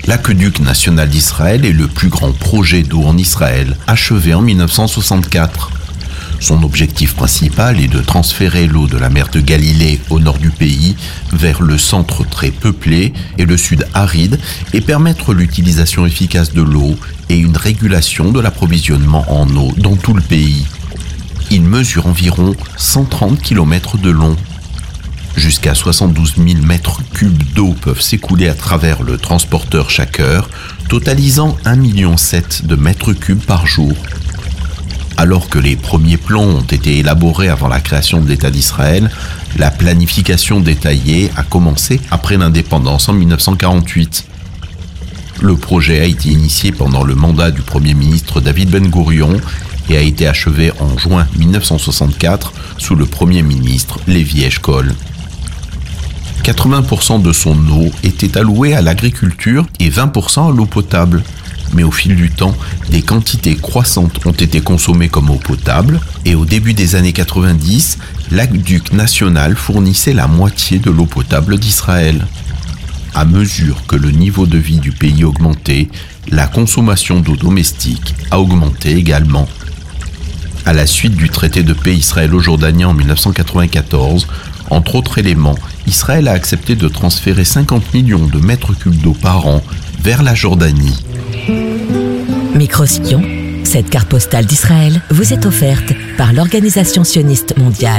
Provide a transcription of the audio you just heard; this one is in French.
L'aqueduc national d'Israël est le plus grand projet d'eau en Israël, achevé en 1964. Son objectif principal est de transférer l'eau de la mer de Galilée au nord du pays vers le centre très peuplé et le sud aride et permettre l'utilisation efficace de l'eau et une régulation de l'approvisionnement en eau dans tout le pays. Il mesure environ 130 km de long. Jusqu'à 72 000 mètres cubes d'eau peuvent s'écouler à travers le transporteur chaque heure, totalisant 1,7 million de mètres cubes par jour. Alors que les premiers plans ont été élaborés avant la création de l'État d'Israël, la planification détaillée a commencé après l'indépendance en 1948. Le projet a été initié pendant le mandat du Premier ministre David Ben-Gourion et a été achevé en juin 1964 sous le Premier ministre Lévi Eshkol. 80% de son eau était allouée à l'agriculture et 20% à l'eau potable. Mais au fil du temps, des quantités croissantes ont été consommées comme eau potable et au début des années 90, l'aqueduc national fournissait la moitié de l'eau potable d'Israël. À mesure que le niveau de vie du pays augmentait, la consommation d'eau domestique a augmenté également. À la suite du traité de paix israélo-jordanien en 1994, entre autres éléments, Israël a accepté de transférer 50 millions de mètres cubes d'eau par an vers la Jordanie. Micro-Sillon, cette carte postale d'Israël vous est offerte par l'Organisation sioniste mondiale.